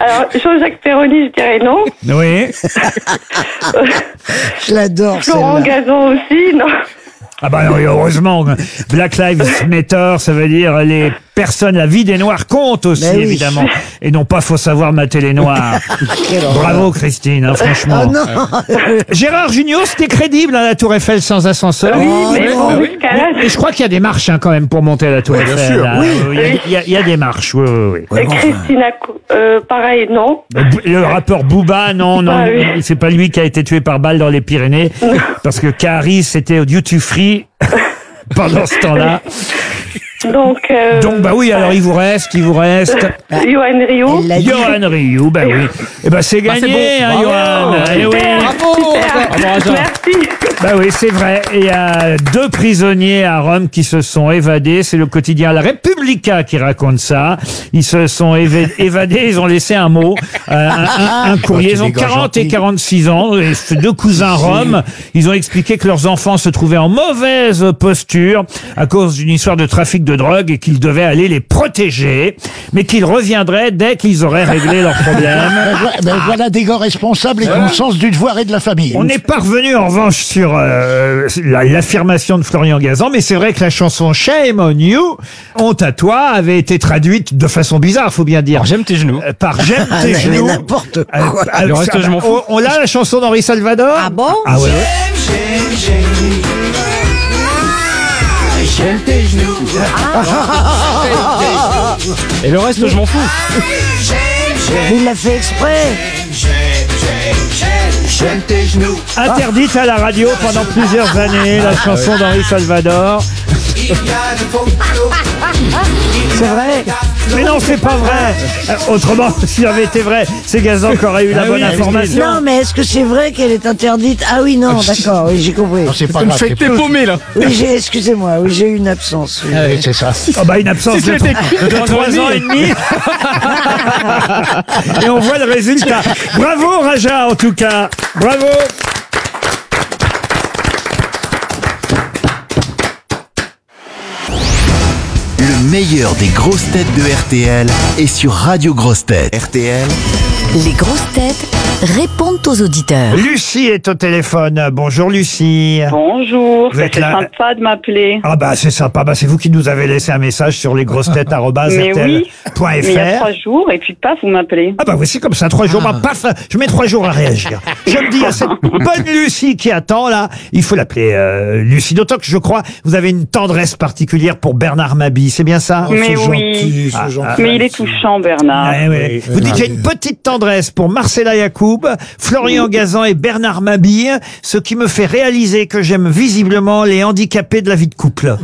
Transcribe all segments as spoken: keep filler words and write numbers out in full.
Alors, Jean-Jacques Perroni, je dirais non. Oui. Je l'adore, Florent celle-là. Gazan aussi, non. Ah bah non, heureusement. Black Lives Matter, ça veut dire les personnes, la vie des Noirs compte aussi, Mais oui. évidemment. Et non pas faut savoir mater les Noirs. Bravo Christine, hein, franchement. Oh non. Gérard Jugnot, c'était crédible, hein, la Tour Eiffel sans ascenseur. Oui, Oh, mais non. bon, jusqu'à là, Et je crois qu'il y a des marches hein, quand même pour monter à la Tour Oui, bien Eiffel. sûr. là. Oui. Il y a- il y, a- il y a des marches, oui, oui, oui. Et Christina, Co- euh, pareil, non. Le rappeur Booba, non, non, Ah oui. c'est pas lui qui a été tué par balle dans les Pyrénées, parce que Caris était au duty free pendant ce temps-là. Donc, euh, Donc bah oui, alors il vous reste, il vous reste Johan Rio. Elle l'a dit. Johan Rioux, bah oui. Et ben c'est gagné, c'est bon. hein, Bravo. Johan. Eh oui. Bravo. Bravo, Raja. Merci. Bah oui, c'est vrai. Et il y a deux prisonniers à Rome qui se sont évadés. C'est le quotidien La Repubblica qui raconte ça. Ils se sont éva- évadés, ils ont laissé un mot, euh, un, un- un courrier. Ils ont quarante et quarante-six ans. Et ces deux cousins roms, ils ont expliqué que leurs enfants se trouvaient en mauvaise posture à cause d'une histoire de trafic de drogue et qu'ils devaient aller les protéger, mais qu'ils reviendraient dès qu'ils auraient réglé leurs problèmes. Ben, voilà- ben, voilà des gars responsables et qui ont le sens du devoir et de la famille. On n'est pas revenu en revanche sur euh, la- l'affirmation de Florian Gazan, mais c'est vrai que la chanson Shame on You, honte à toi, avait été traduite de façon bizarre, faut bien dire. Alors, j'aime tes genoux. Euh, Par J'aime Ah, tes mais genoux. n'importe Euh, quoi. euh, Le reste, ça- je m'en fous. On, on l'a la chanson d'Henri Salvador. Ah bon? Ah ouais. Et le reste, je m'en fous. Il l'a fait exprès. Interdite à la radio pendant plusieurs années, la chanson d'Henri Salvador. C'est vrai. Mais non, c'est pas vrai. Euh, Autrement, si ça avait été vrai, c'est Gazan qui aurait eu la Ah bonne oui, information. Non, mais est-ce que c'est vrai qu'elle est interdite? Ah oui, non, d'accord, oui, j'ai compris. Non, c'est pas Tu me grave. fais que t'es paumé, là. Oui, j'ai, excusez-moi, oui, j'ai eu une absence. oui. Oui, c'est ça. Ah bah une absence Si de, c'était de trois ans et demi. Et on voit le résultat. Bravo Raja en tout cas. Bravo. Le meilleur des grosses têtes de R T L est sur Radio Grosses Têtes. R T L, Les grosses têtes répondent aux auditeurs. Lucie est au téléphone. Bonjour Lucie. Bonjour. Vous êtes C'est là. sympa de m'appeler. Ah bah c'est sympa. Bah c'est vous qui nous avez laissé un message sur lesgrossetêtes arobase Mais r t l oui. point Mais il y a f r. trois jours, et puis paf, vous m'appelez. Ah bah oui, c'est comme ça, trois jours, bah, paf, je mets trois jours à réagir. Je me dis à cette bonne Lucie qui attend là, il faut l'appeler euh, Lucie, d'autant que je crois vous avez une tendresse particulière pour Bernard Mabie, c'est bien ça? Mais c'est oui. gentil, c'est Ah, gentil. Mais il est touchant, Bernard. Ouais, ouais. Vous dites j'ai une petite tendresse pour Marcella Yacoub, Florian Gazan et Bernard Mabille, ce qui me fait réaliser que j'aime visiblement les handicapés de la vie de couple.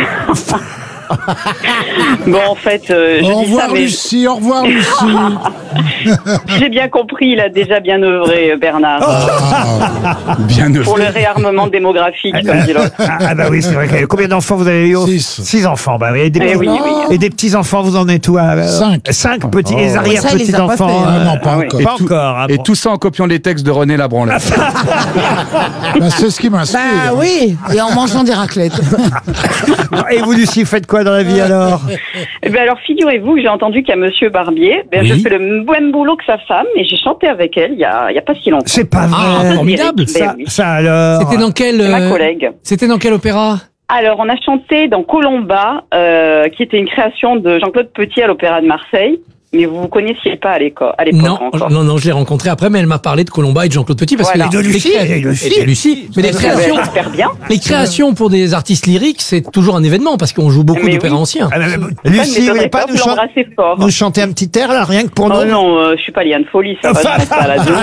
Bon, en fait, euh, je Au dis ça, revoir mais Lucie, au revoir Lucie. j'ai bien compris, il a déjà bien œuvré, euh, Bernard, Bien neuf. pour le réarmement démographique, comme dit l'autre. Ah, ah bah oui, c'est vrai. que- Combien d'enfants vous avez eu? Six. Six enfants, bah oui. Et des, Eh petits, oui, oui. et des petits enfants, vous en êtes où? euh, Cinq. Cinq petits, et ça, arrière il les petits a pas enfants. fait, Ah non, pas Ah oui. encore. Pas encore. ah Et bon. tout ça en copiant les textes de René Labranle. Ben, c'est ce qui m'inspire. Bah oui, et en mangeant des raclettes. Et vous, Lucie, faites quoi dans la vie alors? Eh ben alors, figurez-vous que j'ai entendu qu'à Monsieur Barbier, ben, Oui. je fais le même boulot que sa femme, et j'ai chanté avec elle il y a, il y a pas si longtemps. C'est pas Ah, vrai. formidable. Ben Ça, oui. ça alors. C'était dans quel, C'est ma euh, collègue. c'était dans quel opéra? Alors, on a chanté dans Colomba, euh, qui était une création de Jean-Claude Petit à l'Opéra de Marseille. Mais vous vous connaissiez pas à l'éco- à l'époque Non, encore. non, non, je l'ai rencontré après, mais elle m'a parlé de Colomba et de Jean-Claude Petit parce Voilà. que Et de Lucie, les, et de Lucie. et de Lucie. Mais les Eh ben, créations, j'espère bien. les créations pour des artistes lyriques, c'est toujours un événement parce qu'on joue beaucoup Mais d'opéras oui. anciens. Ah, mais, mais, Ça ne Lucie, vous m'étonnerait voulez pas pas, nous, vous chan- l'embrassez fort. nous chanter un petit air là, rien que pour Oh nous? non, euh, je suis pas Liane Folie, ça va, je reste à la douane.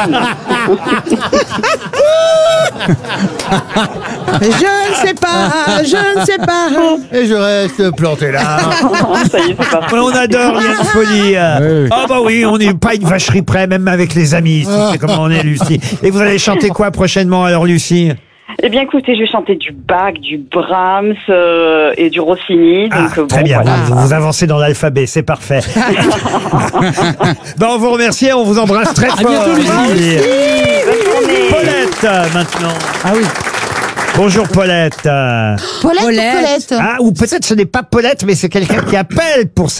Je ne sais pas, je ne sais pas. Et je reste planté là. Ça y est, c'est parti. On adore Liane Folie. oui. Ah bah oui, on n'est pas une vacherie près, même avec les amis. C'est comment on est, Lucie. Et vous allez chanter quoi prochainement alors, Lucie? Eh bien, écoutez, je vais chanter du Bach, du Brahms euh, et du Rossini. Ah, Donc, euh, très bon, bien, voilà. vous, vous avancez dans l'alphabet, c'est parfait. Ben, on vous remercie, on vous embrasse très fort. bientôt, Lucie. Bonne journée. Paulette, euh, maintenant. Ah oui. Bonjour Paulette. Euh, Paulette, ou Paulette. Ah, ou peut-être ce n'est pas Paulette, mais c'est quelqu'un qui appelle pour ça.